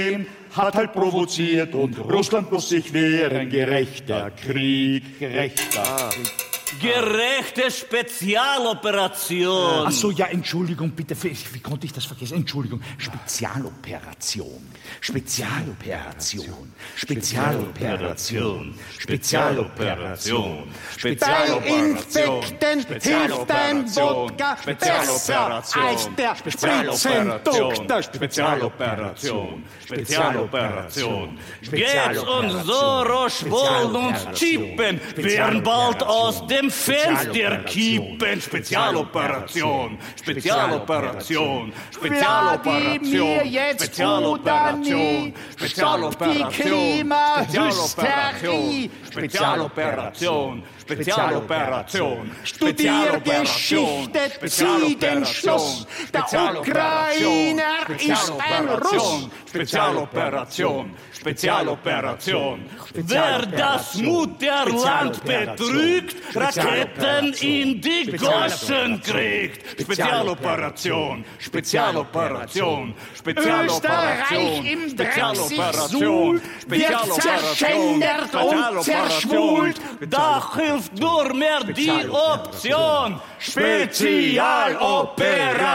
hat halt provoziert und Russland muss sich wehren. Gerechter Krieg, gerechter Krieg. Gerechte Spezialoperation. Ach so, ja, Entschuldigung, bitte. Wie konnte ich das vergessen? Entschuldigung. Spezialoperation. Spezialoperation. Spezialoperation. Spezialoperation. Bei Infekten hilft ein Wodka besser als der Spritzendoktor. Spezialoperation. Spezialoperation. Geht's uns so, Roche wollen uns chippen, werden bald aus dem Fenster kippen. Spezialoperation, Spezialoperation, Spezialoperation, Spezialoperation, Spezialoperation, Spezialoperation, Spezialoperation, Studier Geschichte, zieh den Schluss. Der Ukrainer ist ein Russ. Spezialoperation, Spezialoperation. Wer das Mutterland betrügt, Raketen in die Goschen kriegt. Spezialoperation, Spezialoperation, Österreich im Dreck sich suhlt, wird zerschändert und zerschwult. Da hilft nur mehr die Option. Spezialoperation.